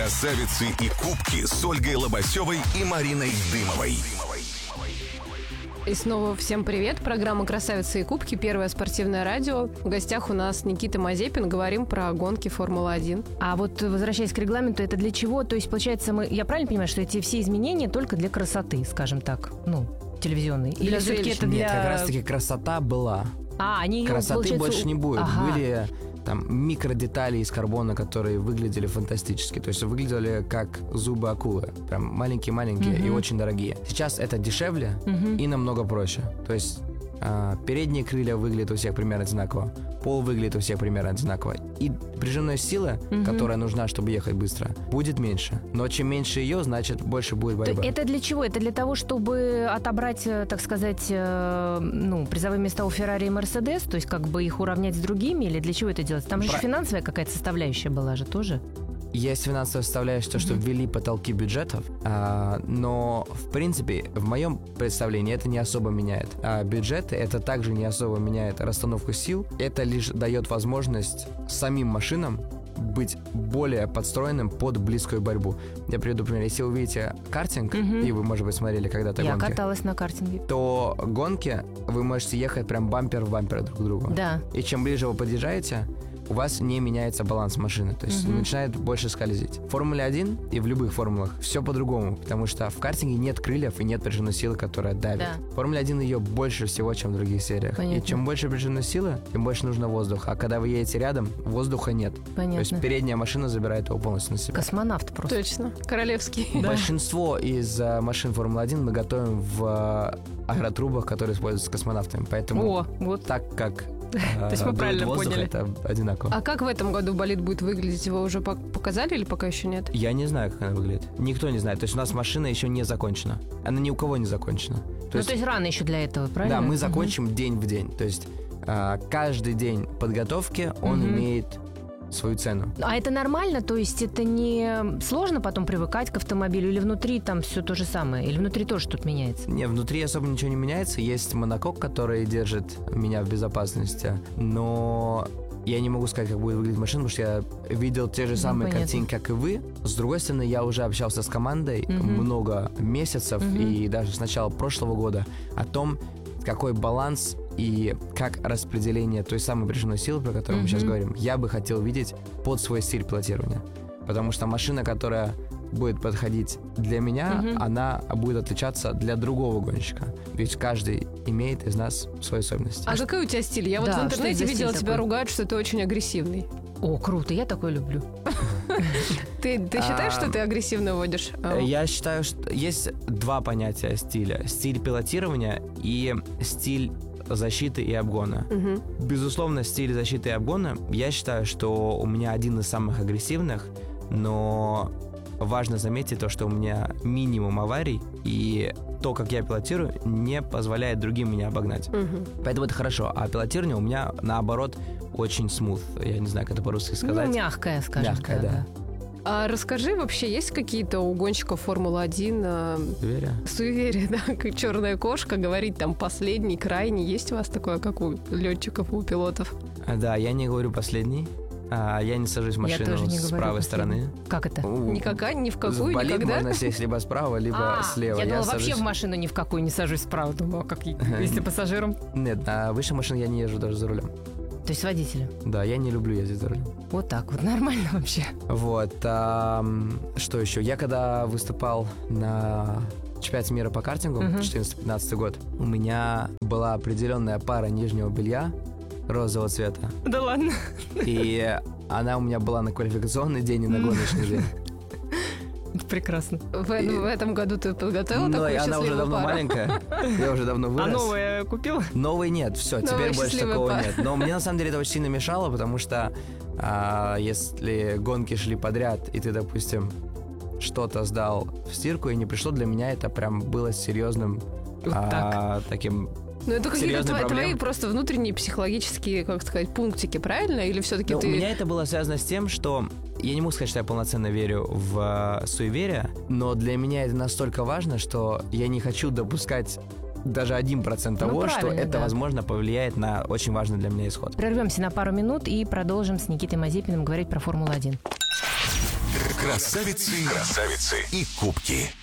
Красавицы и кубки с Ольгой Лобасевой и Мариной Дымовой. И снова всем привет. Программа «Красавицы и кубки», первое спортивное радио. В гостях у нас Никита Мазепин. Говорим про гонки Формулы-1. А вот возвращаясь к регламенту, это для чего? То есть, получается, я правильно понимаю, что эти все изменения только для красоты, скажем так, телевизионной? Или все-таки это для... Нет, как раз-таки красота была. Они ее, красоты больше не будет. Ага. Были там микродетали из карбона, которые выглядели фантастически. То есть выглядели как зубы акулы. Прям маленькие-маленькие и очень дорогие. Сейчас это дешевле и намного проще. То есть передние крылья выглядят у всех примерно одинаково. Пол выглядит у всех примерно одинаково. И прижимной силы, которая нужна, чтобы ехать быстро, будет меньше. Но чем меньше ее, значит, больше будет борьбы. Это для чего? Это для того, чтобы отобрать, так сказать, призовые места у Феррари и Мерседес? То есть как бы их уравнять с другими? Или для чего это делается? Там же еще финансовая какая-то составляющая была же тоже. Есть финансовая составляющая, что ввели потолки бюджетов, но, в принципе, в моем представлении это не особо меняет. Бюджеты это также не особо меняет расстановку сил. Это лишь дает возможность самим машинам быть более подстроенным под близкую борьбу. Я приведу пример. Если вы видите картинг, и вы, может быть, смотрели когда-то гонки. Я каталась на картинге. То гонки вы можете ехать прям бампер в бампер друг к другу. Да. И чем ближе вы подъезжаете, у вас не меняется баланс машины, то есть начинает больше скользить. В Формуле 1 и в любых формулах все по-другому, потому что в картинге нет крыльев и нет прижимной силы, которая давит. Да. В Формуле 1 ее больше всего, чем в других сериях. Понятно. И чем больше прижимной силы, тем больше нужно воздуха. А когда вы едете рядом, воздуха нет. Понятно. То есть передняя машина забирает его полностью на себя. Космонавт просто. Точно. Королевский. Большинство из машин Формулы-1 мы готовим в агротрубах, которые используются космонавтами. Поэтому так как то есть мы правильно воздуха, поняли. это одинаково. А как в этом году болид будет выглядеть? Его уже показали или пока еще нет? Я не знаю, как она выглядит. Никто не знает. То есть у нас машина еще не закончена. Она ни у кого не закончена. То есть рано еще для этого, правильно? Да, мы закончим день в день. То есть каждый день подготовки, он имеет свою цену. А это нормально? То есть это не сложно потом привыкать к автомобилю? Или внутри там все то же самое? Или внутри тоже что-то меняется? Не, внутри особо ничего не меняется. Есть монокок, который держит меня в безопасности. Но я не могу сказать, как будет выглядеть машина, потому что я видел те же самые картинки, как и вы. С другой стороны, я уже общался с командой много месяцев, и даже с начала прошлого года, о том, какой баланс и как распределение той самой прижимной силы, про которую мы сейчас говорим, я бы хотел видеть под свой стиль пилотирования. Потому что машина, которая будет подходить для меня, она будет отличаться для другого гонщика. Ведь каждый имеет из нас свои особенности. А какой у тебя стиль? Я вот в интернете видела, тебя ругают, что ты очень агрессивный. О, круто, я такое люблю. Ты считаешь, что ты агрессивно водишь? Я считаю, что есть два понятия стиля. Стиль пилотирования и стиль защиты и обгона. Безусловно, стиль защиты и обгона, я считаю, что у меня один из самых агрессивных, но важно заметить то, что у меня минимум аварий, и то, как я пилотирую, не позволяет другим меня обогнать. Поэтому это хорошо. А пилотирование у меня, наоборот, очень смуth. Я не знаю, как это по-русски сказать. Мягкое, скажем. Мягкое, да. А расскажи, вообще есть какие-то у гонщиков Формулы-1 суеверия, да, как черная кошка, говорить там последний, крайний, есть у вас такое, как у летчиков, у пилотов? Да, я не говорю последний. Я не сажусь в машину с правой стороны. Как это? Никакая, ни в какую, в болид никогда? можно сесть либо справа, либо слева. Я думала, вообще в машину ни в какую не сажусь справа. Думала, как если пассажиром. Нет, на высшей машине я не езжу даже за рулем. То есть водителем? Да, я не люблю ездить за рулем. Вот так вот, нормально вообще. Вот, что еще? Я когда выступал на чемпионате мира по картингу, 14-15 год, у меня была определенная пара нижнего белья розового цвета. Да ладно? И она у меня была на квалификационный день и на гоночный день. Прекрасно. В этом году ты подготовила такую счастливую пару? Она уже давно маленькая, я уже давно вырос. А новые купила? Новой нет, все, теперь больше такого нет. Но мне на самом деле это очень сильно мешало, потому что если гонки шли подряд, и ты, допустим, что-то сдал в стирку и не пришло, для меня это прям было серьезным таким... Ну, это какие-то твои просто внутренние психологические, как сказать, пунктики, правильно? Или все-таки ты... У меня это было связано с тем, что я не могу сказать, что я полноценно верю в суеверие, но для меня это настолько важно, что я не хочу допускать даже 1% того, что это, возможно, повлияет на очень важный для меня исход. Прервемся на пару минут и продолжим с Никитой Мазепиным говорить про Формулу-1. Красавицы и кубки.